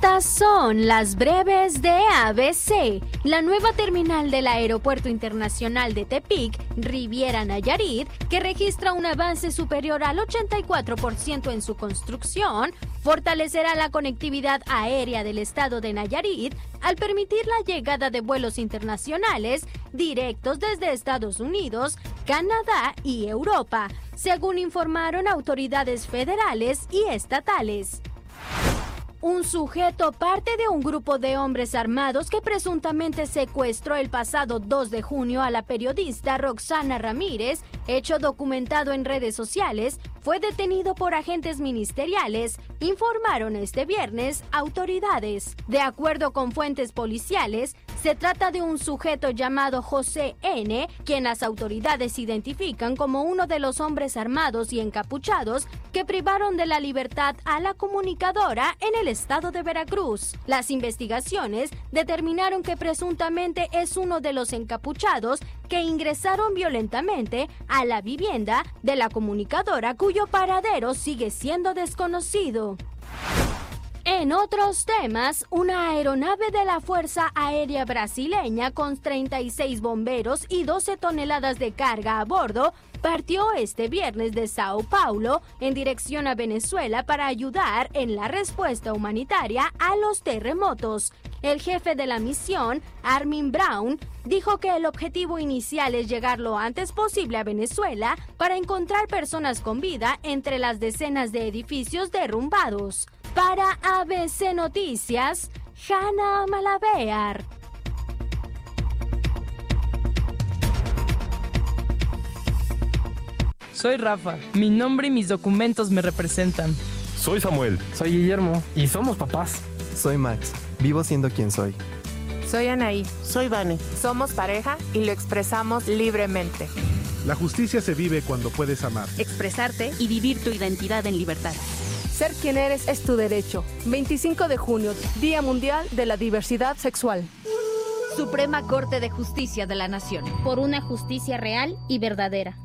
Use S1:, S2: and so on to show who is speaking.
S1: Estas son las breves de ABC. La nueva terminal del Aeropuerto Internacional de Tepic, Riviera Nayarit, que registra un avance superior al 84% en su construcción, fortalecerá la conectividad aérea del estado de Nayarit al permitir la llegada de vuelos internacionales directos desde Estados Unidos, Canadá y Europa, según informaron autoridades federales y estatales. Un sujeto parte de un grupo de hombres armados que presuntamente secuestró el pasado 2 de junio a la periodista Roxana Ramírez, hecho documentado en redes sociales, fue detenido por agentes ministeriales, informaron este viernes autoridades. De acuerdo con fuentes policiales, se trata de un sujeto llamado José N., quien las autoridades identifican como uno de los hombres armados y encapuchados que privaron de la libertad a la comunicadora en el estado de Veracruz. Las investigaciones determinaron que presuntamente es uno de los encapuchados que ingresaron violentamente a la vivienda de la comunicadora, cuyo paradero sigue siendo desconocido. En otros temas, una aeronave de la Fuerza Aérea Brasileña con 36 bomberos y 12 toneladas de carga a bordo partió este viernes de Sao Paulo en dirección a Venezuela para ayudar en la respuesta humanitaria a los terremotos. El jefe de la misión, Armin Brown, dijo que el objetivo inicial es llegar lo antes posible a Venezuela para encontrar personas con vida entre las decenas de edificios derrumbados. Para ABC Noticias, Hanna Malavear.
S2: Soy Rafa, mi nombre y mis documentos me representan.
S3: Soy Samuel.
S4: Soy Guillermo y somos papás.
S5: Soy Max, vivo siendo quien soy.
S6: Soy Anaí.
S7: Soy Vane.
S6: Somos pareja y lo expresamos libremente.
S8: La justicia se vive cuando puedes amar,
S9: expresarte y vivir tu identidad en libertad.
S10: Ser quien eres es tu derecho. 25 de junio, Día Mundial de la Diversidad Sexual.
S9: Suprema Corte de Justicia de la Nación.
S11: Por una justicia real y verdadera.